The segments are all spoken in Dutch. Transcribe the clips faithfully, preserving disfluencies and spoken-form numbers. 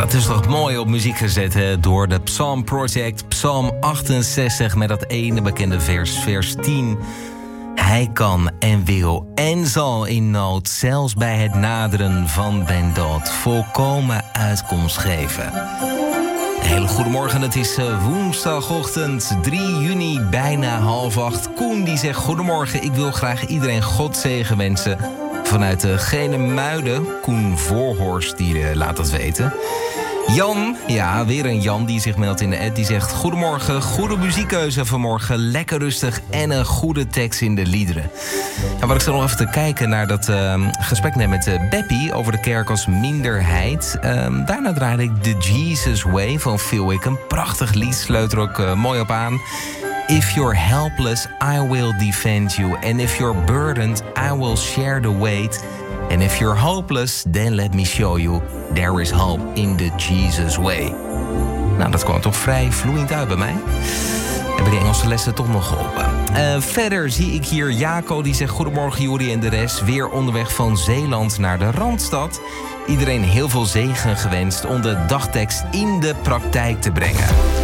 het is toch mooi op muziek gezet, hè? Door de Psalm Project, Psalm achtenzestig met dat ene bekende vers, vers tien. Hij kan en wil en zal in nood, zelfs bij het naderen van den dood, volkomen uitkomst geven. Een hele goede morgen, het is woensdagochtend drie juni, bijna half acht. Koen die zegt goedemorgen, ik wil graag iedereen Godzegen wensen. Vanuit de Gene Muiden, Koen Voorhorst, die uh, laat dat weten. Jan, ja, weer een Jan, die zich meldt in de app. Die zegt, goedemorgen, goede muziekkeuze vanmorgen. Lekker rustig en een goede tekst in de liederen. En wat ik zo nog even te kijken naar dat uh, gesprek net met uh, Beppie over de kerk als minderheid. Uh, daarna draaide ik The Jesus Way van Phil Wickham. Prachtig lied, sleut er ook uh, mooi op aan. If you're helpless, I will defend you. And if you're burdened, I will share the weight. And if you're hopeless, then let me show you. There is hope in the Jesus way. Nou, dat kwam toch vrij vloeiend uit bij mij. Hebben die Engelse lessen toch nog geholpen. Uh, verder zie ik hier Jaco, die zegt goedemorgen Juri en de rest. Weer onderweg van Zeeland naar de Randstad. Iedereen heel veel zegen gewenst om de dagtekst in de praktijk te brengen.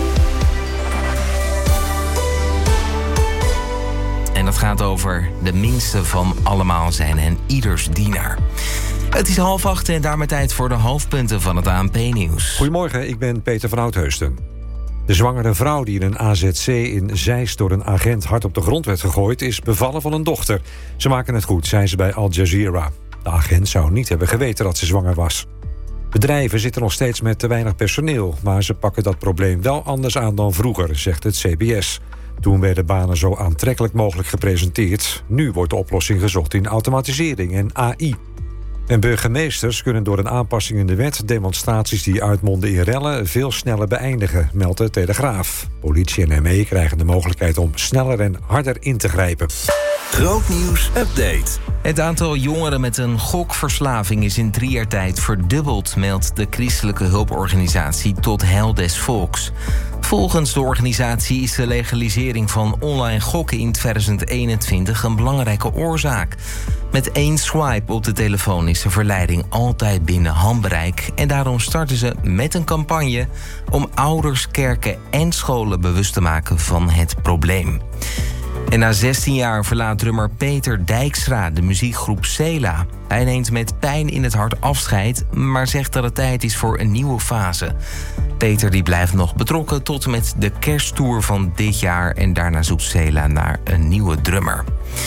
En dat gaat over de minste van allemaal zijn en ieders dienaar. Het is half acht en daarmee tijd voor de hoofdpunten van het A N P-nieuws. Goedemorgen, ik ben Peter van Oudheusden. De zwangere vrouw die in een A Z C in Zeist door een agent hard op de grond werd gegooid, is bevallen van een dochter. Ze maken het goed, zei ze bij Al Jazeera. De agent zou niet hebben geweten dat ze zwanger was. Bedrijven zitten nog steeds met te weinig personeel, maar ze pakken dat probleem wel anders aan dan vroeger, zegt het C B S. Toen werden banen zo aantrekkelijk mogelijk gepresenteerd. Nu wordt de oplossing gezocht in automatisering en A I. En burgemeesters kunnen door een aanpassing in de wet demonstraties die uitmonden in rellen veel sneller beëindigen, meldt de Telegraaf. Politie en M E krijgen de mogelijkheid om sneller en harder in te grijpen. Grootnieuws update. Het aantal jongeren met een gokverslaving is in drie jaar tijd verdubbeld, meldt de christelijke hulporganisatie Tot Heil des Volks. Volgens de organisatie is de legalisering van online gokken in tweeduizend eenentwintig een belangrijke oorzaak. Met één swipe op de telefoon is de verleiding altijd binnen handbereik. En daarom starten ze met een campagne om ouders, kerken en scholen bewust te maken van het probleem. En na zestien jaar verlaat drummer Peter Dijkstra de muziekgroep Sela. Hij neemt met pijn in het hart afscheid, maar zegt dat het tijd is voor een nieuwe fase. Peter die blijft nog betrokken tot en met de kersttour van dit jaar en daarna zoekt Sela naar een nieuwe drummer.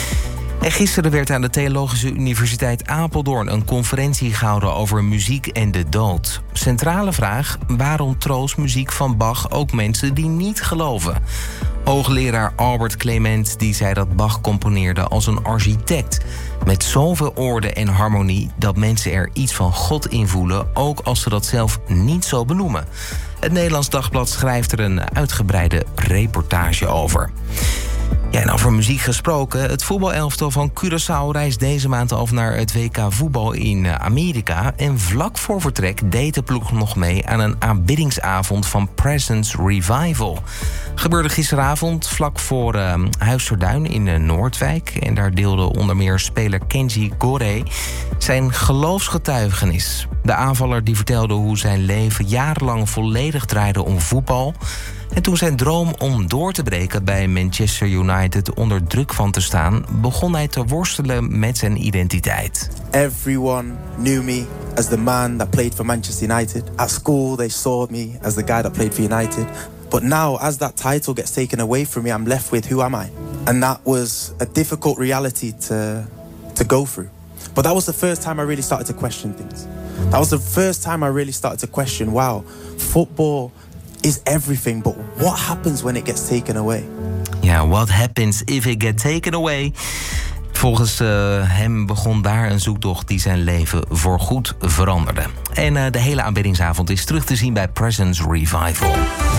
En gisteren werd aan de Theologische Universiteit Apeldoorn een conferentie gehouden over muziek en de dood. Centrale vraag: waarom troost muziek van Bach ook mensen die niet geloven? Hoogleraar Albert Clement die zei dat Bach componeerde als een architect, met zoveel orde en harmonie dat mensen er iets van God in voelen, ook als ze dat zelf niet zo benoemen. Het Nederlands Dagblad schrijft er een uitgebreide reportage over. Ja, en over muziek gesproken. Het voetbalelftal van Curaçao reist deze maand af naar het W K voetbal in Amerika. En vlak voor vertrek deed de ploeg nog mee aan een aanbiddingsavond van Presence Revival. Gebeurde gisteravond vlak voor uh, Huis ter Duin in uh, Noordwijk. En daar deelde onder meer speler Kenji Gore zijn geloofsgetuigenis. De aanvaller die vertelde hoe zijn leven jarenlang volledig draaide om voetbal. En toen zijn droom om door te breken bij Manchester United onder druk van te staan, begon hij te worstelen met zijn identiteit. Everyone knew me as the man that played for Manchester United. At school they saw me as the guy that played for United. But now as that title gets taken away from me, I'm left with who am I? And that was a difficult reality to to go through. But that was the first time I really started to question things. That was the first time I really started to question, wow, football is everything, but what happens when it gets taken away? Ja, what happens if it gets taken away? Volgens uh, hem begon daar een zoektocht die zijn leven voorgoed veranderde. En uh, de hele aanbiddingsavond is terug te zien bij Presence Revival.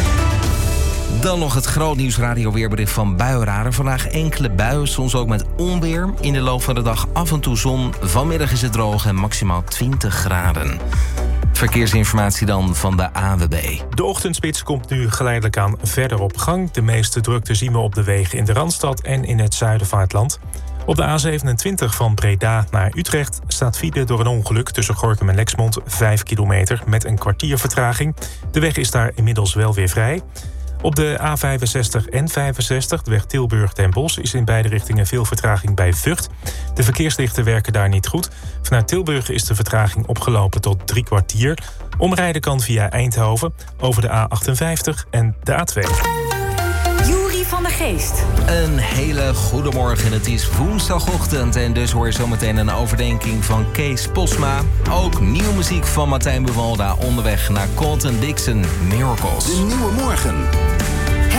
Dan nog het Grootnieuws Radio weerbericht van Buienradar. Vandaag enkele buien, soms ook met onweer. In de loop van de dag af en toe zon. Vanmiddag is het droog en maximaal twintig graden. Verkeersinformatie dan van de A N W B. De ochtendspits komt nu geleidelijk aan verder op gang. De meeste drukte zien we op de wegen in de Randstad en in het zuiden van het land. Op de A zevenentwintig van Breda naar Utrecht staat file door een ongeluk tussen Gorinchem en Lexmond vijf kilometer met een kwartier vertraging. De weg is daar inmiddels wel weer vrij. Op de A vijfenzestig en vijfenzestig, de weg Tilburg-Den Bosch, is in beide richtingen veel vertraging bij Vught. De verkeerslichten werken daar niet goed. Vanuit Tilburg is de vertraging opgelopen tot drie kwartier. Omrijden kan via Eindhoven over de A achtenvijftig en de A twee. Juri van der Geest. Een hele goede morgen. Het is woensdagochtend en dus hoor je zometeen een overdenking van Kees Posma. Ook nieuwe muziek van Martijn Buwalda onderweg naar Colton Dixon, Miracles. De Nieuwe Morgen.